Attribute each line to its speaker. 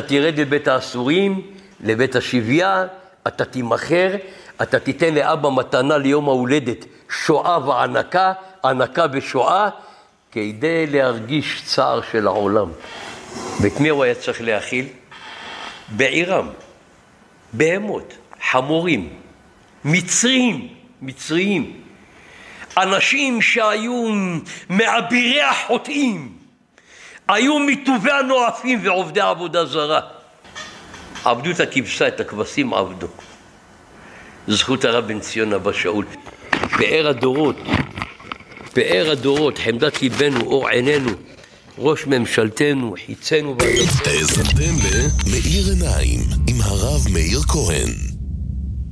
Speaker 1: תרד לבית האסורים, לבית השביה, אתה תימחר, אתה תיתן לאבא מתנה ליום ההולדת, שואה וענקה, ענקה ושואה, כדי להרגיש צער של העולם. ואת מי הוא היה צריך להאכיל? בעירם, בהמות, חמורים, מצרים, אנשים שהיו מעבירי החוטאים, היו מטובי הנואפים ועובדי עבודה זרה. עבדו את הכבשה, את הכבשים עבדו. זכות הרב בן ציון אבא שאול. פאר הדורות, חמדת ליבנו, אור עינינו, ראש ממשלתנו, חיצנו.
Speaker 2: האזנתם למאיר עיניים עם הרב מאיר כהן.